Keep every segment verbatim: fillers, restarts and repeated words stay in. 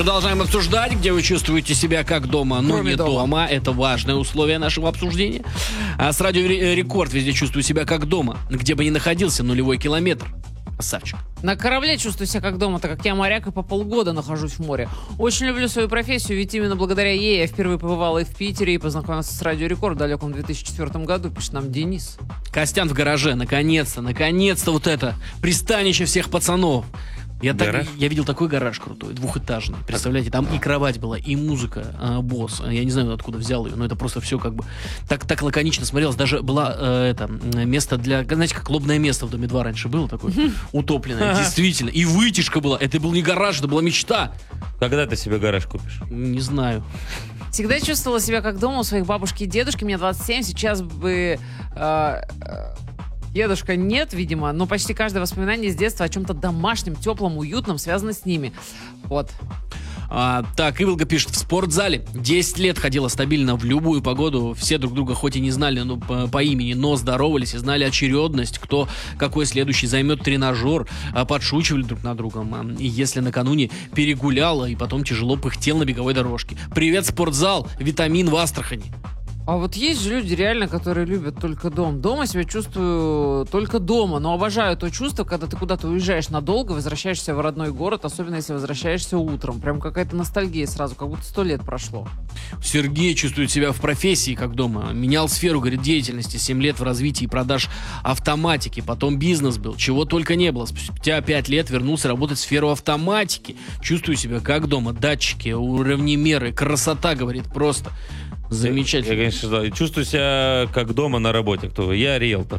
Продолжаем обсуждать, где вы чувствуете себя как дома, но Кроме не дома. дома. Это важное условие нашего обсуждения. А с радио Ре- Рекорд везде чувствую себя как дома. Где бы ни находился, нулевой километр. Красавчик. На корабле чувствую себя как дома, так как я моряк и по полгода нахожусь в море. Очень люблю свою профессию, ведь именно благодаря ей я впервые побывала и в Питере, и познакомился с Радио Рекорд в далеком две тысячи четвёртом году, пишет нам Денис. Костян в гараже. Наконец-то, наконец-то вот это пристанище всех пацанов. Я, так, Гараж? я видел такой гараж крутой, двухэтажный. Представляете, там и кровать была, и музыка, э, босс. Я не знаю, откуда взял ее, но это просто все как бы так, так лаконично смотрелось. Даже было э, это место для, знаете, как лобное место в Доме два раньше было такое, утопленное, действительно. И вытяжка была. Это был не гараж, это была мечта. Когда ты себе гараж купишь? Не знаю. Всегда чувствовала себя как дома у своих бабушки и дедушки. Мне двадцать семь, сейчас бы... э, э, Дедушка нет, видимо, но почти каждое воспоминание с детства о чем-то домашнем, теплом, уютном связано с ними. Вот. А, так, Иволга пишет, в спортзале десять лет ходила стабильно в любую погоду. Все друг друга хоть и не знали ну, по, по имени, но здоровались и знали очередность, кто какой следующий займет тренажер, а, подшучивали друг над другом. А, и если накануне перегуляла и потом тяжело пыхтел на беговой дорожке. Привет, спортзал, витамин в Астрахани. А вот есть же люди реально, которые любят только дом. Дома себя чувствую только дома, но обожаю то чувство, когда ты куда-то уезжаешь надолго, возвращаешься в родной город, особенно если возвращаешься утром. Прям какая-то ностальгия сразу, как будто сто лет прошло. Сергей чувствует себя в профессии как дома. Менял сферу, говорит, деятельности. семь лет в развитии продаж автоматики. Потом бизнес был. Чего только не было. Спустя пять лет вернулся работать в сферу автоматики. Чувствую себя как дома. Датчики, уравнемеры, красота, говорит, просто. Замечательно. Я, конечно, да. Чувствую себя как дома на работе. Кто вы? Я риэлтор.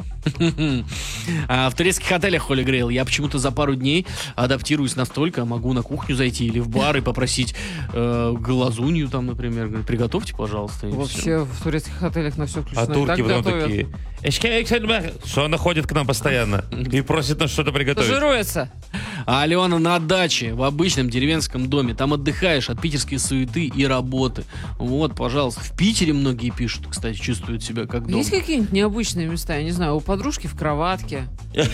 А в турецких отелях Холли Грейл я почему-то за пару дней адаптируюсь настолько, могу на кухню зайти или в бар и попросить э, глазунью там, например, говорит, приготовьте, пожалуйста. И всё. Вообще в турецких отелях на все включено. А И турки так потом готовят. такие... Что она ходит к нам постоянно и просит нас что-то приготовить. Жируется. А Алена на даче, в обычном деревенском доме. Там отдыхаешь от питерской суеты и работы. Вот, пожалуйста. В Питере многие пишут, кстати, чувствуют себя как дома. Есть какие-нибудь необычные места? Я не знаю, у подружки в кроватке.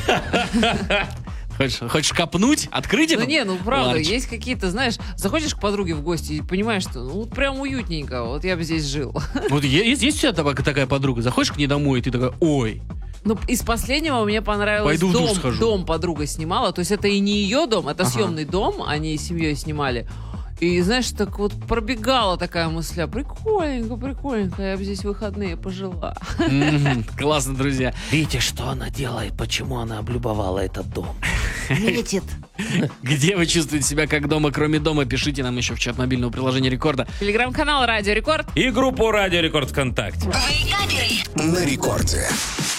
Хочешь, хочешь копнуть? Открыть Ну это? не, ну правда, Ларч. есть какие-то, знаешь, заходишь к подруге в гости и понимаешь, что ну вот прям уютненько, вот я бы здесь жил. Вот е- есть, есть у тебя такая, такая подруга? Заходишь к ней домой, и ты такая, ой. Ну, из последнего мне понравилось Пойду в душ дом. схожу. Дом подруга снимала. То есть это и не ее дом, это Ага. съемный дом, они с семьей снимали. И, знаешь, так вот пробегала такая мысля, прикольненько, прикольненько, я бы здесь выходные пожила. Мгм, классно, друзья. Видите, что она делает? Почему она облюбовала этот дом? Метит. Где вы чувствуете себя как дома, кроме дома? Пишите нам еще в чат мобильного приложения Рекорда. Телеграм-канал Радио Рекорд. И группу Радио Рекорд ВКонтакте. На рекорде.